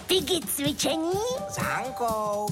Piggy cvičení s Hankou.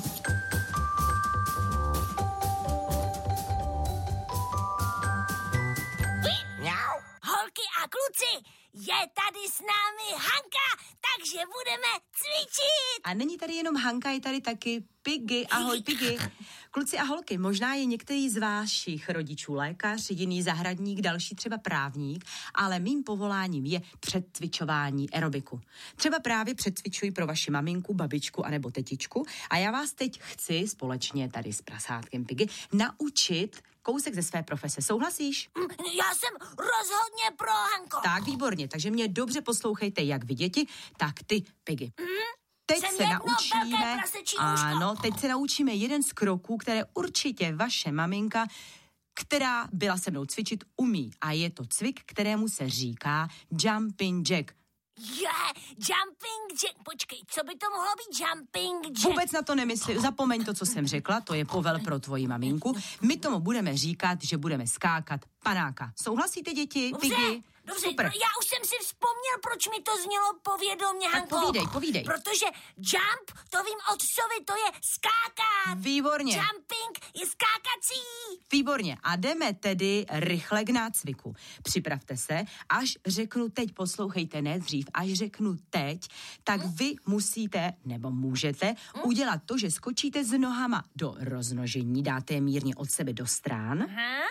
Mňau. Holky a kluci, je tady s námi Hanka, takže budeme cvičit. A není tady jenom Hanka, je tady taky Piggy. Ahoj, Piggy. Kluci a holky, možná je některý z vašich rodičů lékař, jiný zahradník, další třeba právník, ale mým povoláním je předcvičování aerobiku. Třeba právě předcvičuji pro vaši maminku, babičku anebo tetičku a já vás teď chci společně tady s prasátkem Piggy naučit kousek ze své profese. Souhlasíš? Já jsem rozhodně pro, Hanko. Tak, výborně, takže mě dobře poslouchejte, jak vy děti, tak ty, Piggy. Teď Jsem se jedno naučíme, velké prasečí nůžko. ano, teď se naučíme jeden z kroků, které určitě vaše maminka, která byla se mnou cvičit, umí. A je to cvik, kterému se říká jumping jack. Jumping jack. Počkej, co by to mohlo být jumping jack? Vůbec na to nemysli, zapomeň to, co jsem řekla, to je povel pro tvoji maminku. My tomu budeme říkat, že budeme skákat panáka. Souhlasíte, děti? Piggy? Dobře, Super. já už jsem si vzpomněl, proč mi to znělo povědomě, Tak Hanko. povídej. Protože jump, to vím od sovy, to je skákat. Výborně. Jumping je skákací. Výborně. A jdeme tedy rychle k nácviku. Připravte se, až řeknu teď, poslouchejte, ne dřív, až řeknu teď, tak vy musíte, nebo můžete, udělat to, že skočíte s nohama do roznožení, dáte je mírně od sebe do strán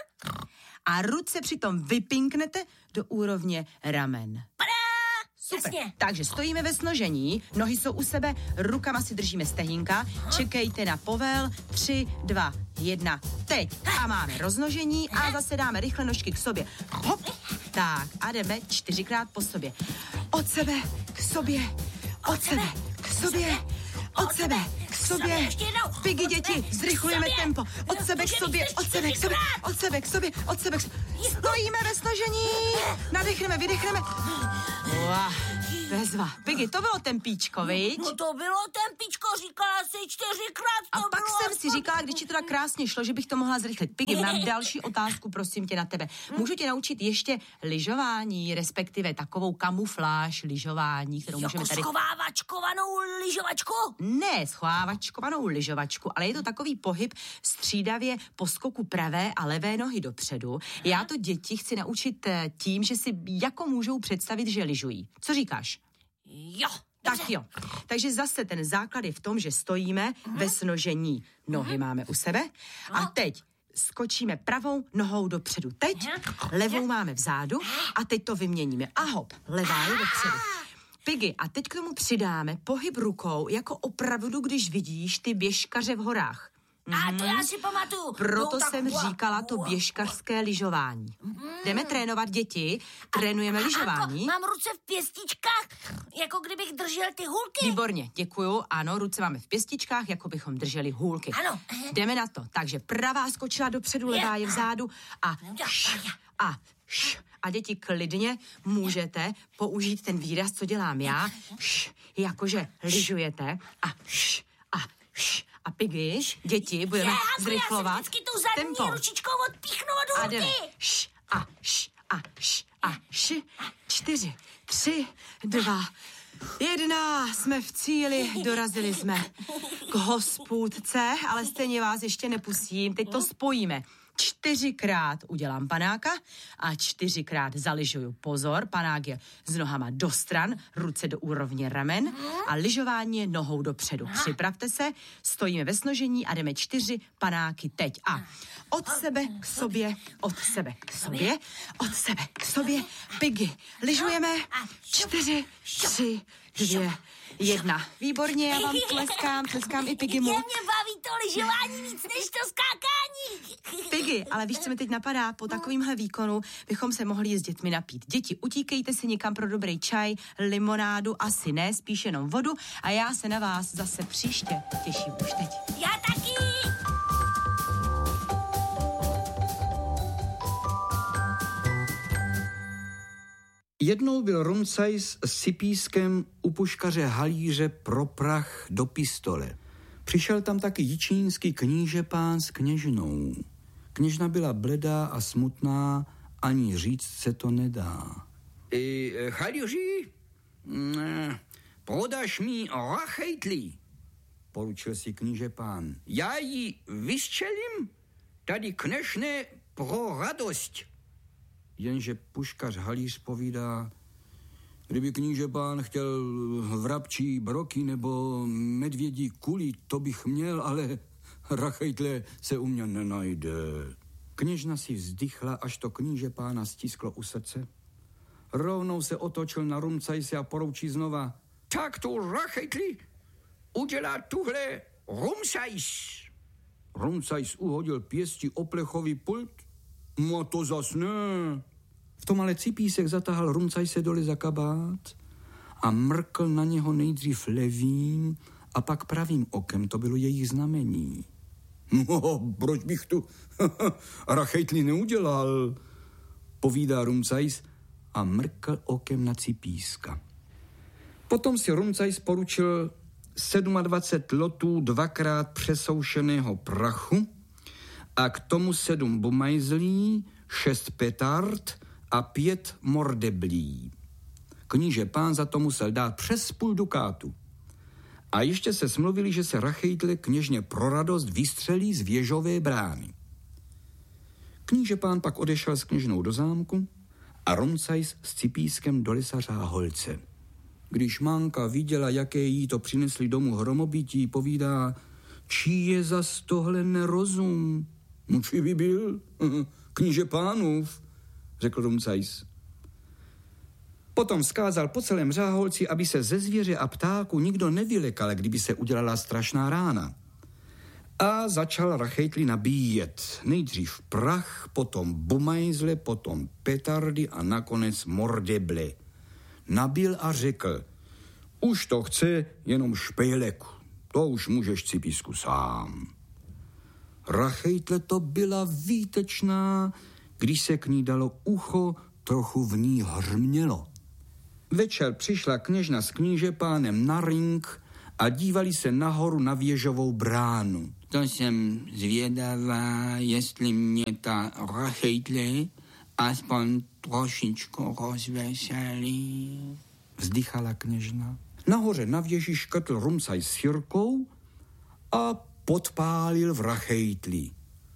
a ruce přitom vypinknete do úrovně ramen. Super. Jasně. Takže stojíme ve snožení, nohy jsou u sebe, rukama si držíme stehínka, čekejte na povel, 3, 2, 1, teď. A máme roznožení a zase dáme rychle nožky k sobě. Hop, tak a jdeme 4krát po sobě. Od sebe k sobě, od sebe k sobě, od sebe k sobě. Piggy, děti, zrychlujeme tempo. Od sebe k sobě, od sebe k sobě, od sebe k sobě, od sebe k sobě. Stojíme ve snožení, nadechneme, vydechneme. Wow, bezva. Piggy, to bylo tempíčko, viď? No to bylo tempíčko, říkala jsi 4krát, A to pak bylo jsem si říkala, když ti to tak krásně šlo, že bych to mohla zrychlit. Piggy, mám další otázku, prosím tě, na tebe. Můžu tě naučit ještě lyžování, respektive takovou kamufláž lyžování, kterou můžeme tady... schovávačkovanou lyžovačku? Ne, schovávačkovanou lyžovačku, ale je to takový pohyb střídavě po skoku pravé a levé nohy dopředu. Já to děti chci naučit tím, že si jako můžou představit, že lyžují. Co říkáš? Jo. Tak jo. Takže zase ten základ je v tom, že stojíme ve snožení. Nohy máme u sebe a teď skočíme pravou nohou dopředu. Teď levou máme vzadu a teď to vyměníme. A hop, levá je dopředu. Piggy, a teď k tomu přidáme pohyb rukou, jako opravdu, když vidíš ty běžkaře v horách. A to já si pamatuju. Proto No, jsem říkala to běžkařské lyžování. Jdeme trénovat děti, trénujeme lyžování. Mám ruce v pěstičkách, jako kdybych držel ty hůlky. Výborně, děkuju. Ano, ruce máme v pěstičkách, jako bychom drželi hůlky. Ano. Jdeme na to. Takže pravá skočila dopředu, levá je vzadu a děti klidně můžete použít ten výraz, co dělám já, jakože lyžujete a Piggy, děti, budeme zrychlovat. Já si vždycky tou zadní ručičkou odpíchnu od hůlky. A jdeme. 4, 3, 2, 1. Jsme v cíli, dorazili jsme k hospůdce, ale stejně vás ještě nepustím. Teď to spojíme. 4krát udělám panáka a 4krát zalyžuju. Pozor, panák je s nohama do stran, ruce do úrovně ramen a lyžování je nohou dopředu. Připravte se, stojíme ve snožení a jdeme 4 panáky teď. A od sebe k sobě, od sebe k sobě, od sebe k sobě. Piggy, lyžujeme. 4, 3, 2, 1. Výborně, já vám tleskám i Piggymu. Mě baví to lyžování víc než to skákání. Piggy, ale víš, co mi teď napadá? Po takovýmhle výkonu bychom se mohli s dětmi napít. Děti, utíkejte si někam pro dobrý čaj, limonádu, asi ne, spíš jenom vodu a já se na vás zase příště těším už teď. Já taky. Jednou byl Rumcajs s Sipískem u puškaře Halíře pro prach do pistole. Přišel tam taky jičínský kníže pán s kněžnou. Kněžna byla bledá a smutná, ani říct se to nedá. Halíři, Podaš mi rachejtli, poručil si kníže pán. Já ji vystřelím, tady knešne pro radost. Jenže puškař halíř povídá, kdyby kníže pán chtěl vrabčí broky nebo medvědí kulí, to bych měl, ale rachejtle se u mě nenajde. Kněžna si vzdychla, až to kníže pána stisklo u srdce. Rovnou se otočil na Rumcajse a poroučí znova. Tak to rachejtli udělá tuhle Rumcajs. Rumcajs uhodil pěstí o plechový pult. No to zas ne. V tom ale Cipísek zatahal Rumcajse dole za kabát a mrkl na něho nejdřív levým a pak pravým okem. To bylo jejich znamení. No, proč bych tu rachejtli neudělal, povídá Rumcajs a mrkl okem na Cipíska. Potom si Rumcajs poručil 27 lotů dvakrát přesoušeného prachu a k tomu 7 bumajzlí, 6 petard a 5 mordeblí. Kníže pán za to musel dát přes půl dukátu. A ještě se smluvili, že se rachejtle kněžně pro radost vystřelí z věžové brány. Kníže pán pak odešel s kněžnou do zámku a Rumcajs s Cipískem do lesa Řáholce. Když Manka viděla, jaké jí to přinesli domů hromobytí, povídá, čí je zas tohle nerozum? No či by byl? Kníže pánův, řekl Rumcajs. Potom vzkázal po celém Řáholci, aby se ze zvěře a ptáku nikdo nevylekal, kdyby se udělala strašná rána. A začal rachejtli nabíjet. Nejdřív prach, potom bumajzle, potom petardy a nakonec mordeble. Nabil a řekl, už to chce jenom špejlek. To už můžeš, Cipísku, sám. Rachejtle to byla výtečná, když se k ní dalo ucho, trochu v ní hrmělo. Večer přišla kněžna s kníže pánem na ring a dívali se nahoru na věžovou bránu. To jsem zvědavá, jestli mě ta rachejtle aspoň trošičku rozveselí, vzdychala kněžna. Nahoře na věži škrtl Rumcajs s Jirkou a podpálil v rachejtli.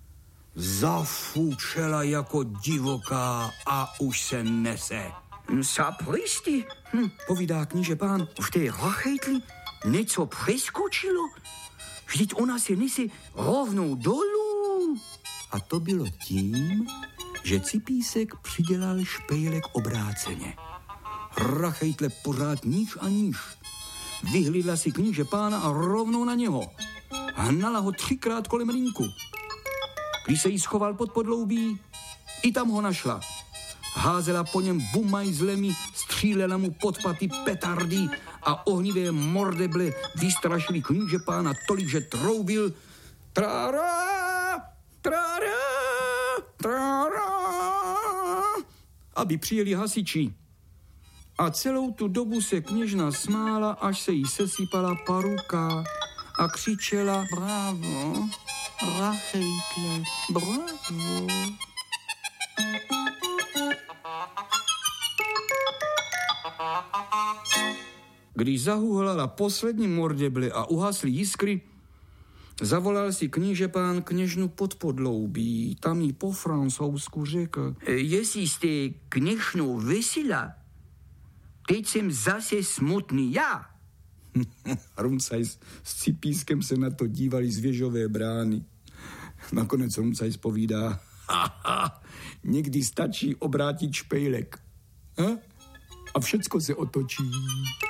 Zafučela jako divoká a už se nese. Sapristi, povídá kníže pán, v té rachejtli něco přeskočilo. Vždyť ona se nese rovnou dolů. A to bylo tím, že Cipísek přidělal špejlek obráceně. Rachejtle pořád níž a níž. Vyhlídla si kníže pána a rovnou na něho. Hnala ho 3krát kolem rýnku. Když se jí schoval pod podloubí, i tam ho našla. Házela po něm bumajzlemi, střílela mu pod paty petardy a ohnivé mordeble vystrašili kníže pána tolik, že troubil trára, trára, trára, aby přijeli hasiči. A celou tu dobu se kněžna smála, až se jí sesypala paruka a křičela bravo, rachejtle, bravo. Když zahuhlala poslední mordeble a uhasly jiskry, zavolal si kníže pán kněžnu pod podloubí. Tam jí po francouzsku řekl, jestli jste kněžnou vesela, teď jsem zase smutný já. Rumcajs s Cipískem se na to dívali z věžové brány. Nakonec Rumcajs povídá, někdy stačí obrátit špejlek. A všecko se otočí.